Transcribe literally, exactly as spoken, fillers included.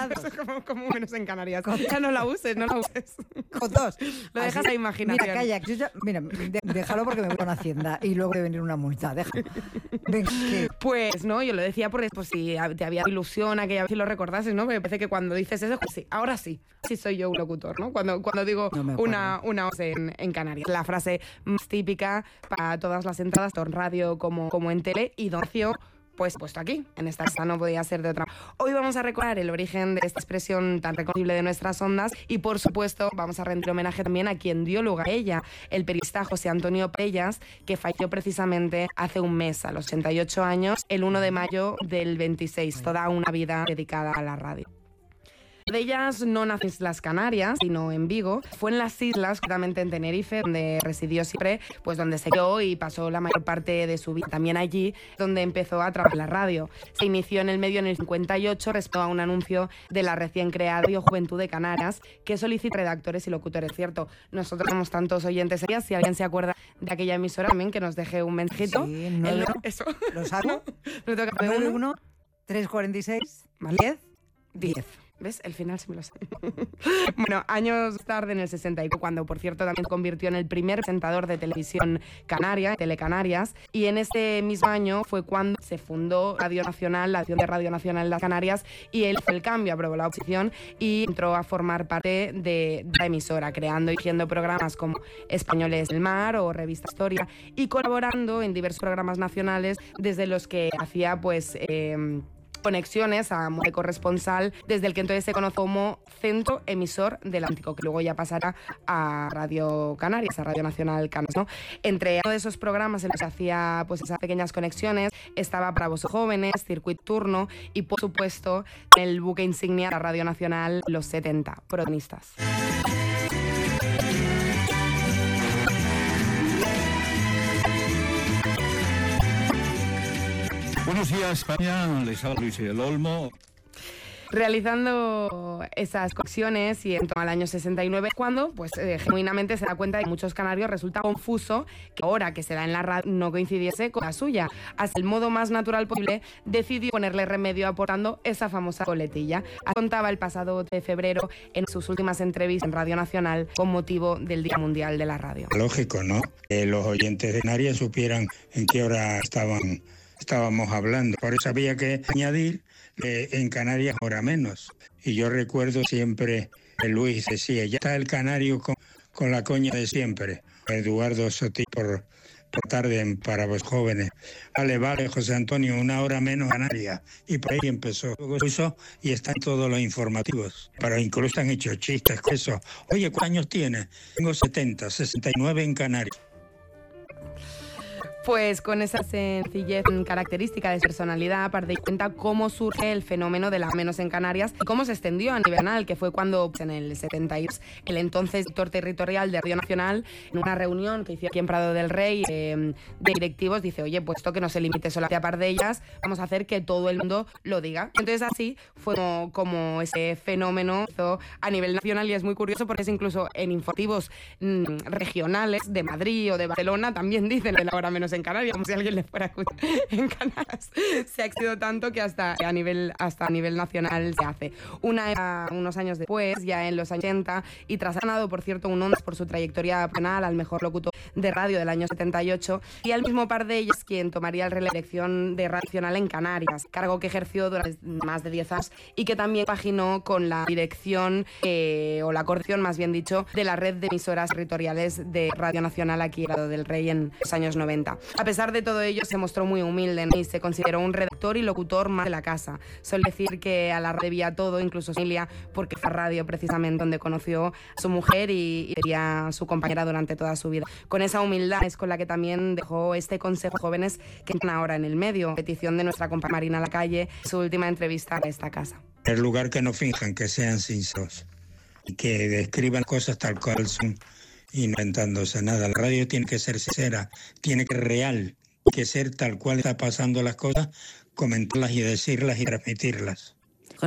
Eso es como, como menos en Canarias. Con- Ya no la uses, no la uses. Con dos. Lo dejas Así- a imaginación. Mira, calla. que yo ya- mira, de- déjalo porque me voy con Hacienda y luego debe venir una multa. Deja. Venga, que- Pues no, yo lo decía porque pues, si te había ilusión aquella vez y lo recordases, ¿no? Porque parece que cuando dices eso, pues sí, ahora sí, sí soy yo un locutor, ¿no? Cuando, cuando digo No me acuerdo. una, una voz en, en Canarias. La frase más típica para todas las entradas, tanto en radio como, como en tele, y Doncio, pues puesto aquí, en esta casa no podía ser de otra. Hoy vamos a recordar el origen de esta expresión tan reconocible de nuestras ondas y, por supuesto, vamos a rendir homenaje también a quien dio lugar a ella, el periodista José Antonio Pellas, que falleció precisamente hace un mes, a los ochenta y ocho años, el uno de mayo del veintiséis, toda una vida dedicada a la radio. De ellas no nació en las Canarias, sino en Vigo. Fue en las islas, concretamente en Tenerife, donde residió siempre, pues donde se crió y pasó la mayor parte de su vida. También allí, donde empezó a trabajar en la radio. Se inició en el medio en el cincuenta y ocho, respecto a un anuncio de la recién creada Radio Juventud de Canarias, que solicita redactores y locutores. Cierto, nosotros tenemos tantos oyentes allá. Si alguien se acuerda de aquella emisora, también que nos deje un mensajito. Sí, nueve- El- eso. ¿Lo saco? No tengo que nueve uno. uno tres cuarenta y seis Vale. diez diez. ¿Ves? El final sí me lo sé. Bueno, años tarde, en el sesenta y cuatro, cuando, por cierto, también se convirtió en el primer presentador de televisión canaria, Telecanarias, y en ese mismo año fue cuando se fundó Radio Nacional, la acción de Radio Nacional en las Canarias, y él fue el cambio, aprobó la oposición y entró a formar parte de la emisora, creando y dirigiendo programas como Españoles del Mar o Revista Historia, y colaborando en diversos programas nacionales, desde los que hacía, pues... Eh, conexiones a modo de corresponsal, desde el que entonces se conoce como Centro Emisor del Atlántico, que luego ya pasará a Radio Canarias, a Radio Nacional Canarias, ¿no? Entre uno de esos programas en los que hacía pues esas pequeñas conexiones estaba Para Vos Jóvenes, Circuit Turno y, por supuesto, el buque insignia de la Radio Nacional, Los setenta, protagonistas. Buenos días, España. Les habla Luis del Olmo. Realizando esas conexiones y en torno al año sesenta y nueve, cuando pues eh, genuinamente se da cuenta de que muchos canarios resulta confuso que ahora que se da en la radio no coincidiese con la suya. Hasta el modo más natural posible decidió ponerle remedio aportando esa famosa coletilla. Contaba el pasado de febrero en sus últimas entrevistas en Radio Nacional con motivo del Día Mundial de la Radio. Lógico, ¿no? Que los oyentes de Canarias supieran en qué hora estaban, estábamos hablando. Por eso había que añadir Eh, en Canarias hora menos. Y yo recuerdo siempre que Luis decía, ya está el canario con, con la coña de siempre. Eduardo Sotí por, por tarde en Para Vos Jóvenes. Vale, vale, José Antonio, una hora menos Canarias. Y por ahí empezó. Luego eso y están todos los informativos. Pero incluso han hecho chistes con eso. Oye, ¿cuántos años tienes? Tengo setenta, sesenta y nueve en Canarias. Pues con esa sencillez característica de su personalidad, para dar cuenta cómo surge el fenómeno de la menos en Canarias y cómo se extendió a nivel nacional, que fue cuando, pues, en el setenta y dos, el entonces director territorial de Radio Nacional, en una reunión que hizo aquí en Prado del Rey, eh, de directivos, dice, oye, pues esto que no se limite solamente a par de ellas, vamos a hacer que todo el mundo lo diga. Entonces así fue como, como ese fenómeno hizo a nivel nacional, y es muy curioso porque es incluso en informativos mmm, regionales de Madrid o de Barcelona también dicen que la hora menos en Canarias, como si alguien le fuera a escuchar en Canarias. Se ha extendido tanto que hasta a nivel, hasta a nivel nacional se hace. Una, unos años después, ya en los años ochenta, y tras haber ganado, por cierto, un Ondas por su trayectoria penal al mejor locutor de radio del año setenta y ocho, y al mismo par de ellos quien tomaría el relevo de la dirección de Radio Nacional en Canarias, cargo que ejerció durante más de diez años y que también compaginó con la dirección, eh, o la coordinación, más bien dicho, de la red de emisoras territoriales de Radio Nacional aquí en Prado del Rey en los años noventa. A pesar de todo ello, se mostró muy humilde, ¿no? Y se consideró un redactor y locutor más de la casa. Suele decir que a la radio debía todo, incluso su familia, porque fue a radio precisamente donde conoció a su mujer y, y sería su compañera durante toda su vida. Con esa humildad es con la que también dejó este consejo a jóvenes que están ahora en el medio, petición de nuestra compañera Marina Lacalle, su última entrevista a esta casa. En lugar que no finjan, que sean sinceros y que describan cosas tal cual son, inventándose nada. La radio tiene que ser sincera, tiene que ser real, que ser tal cual está pasando las cosas, comentarlas y decirlas y transmitirlas.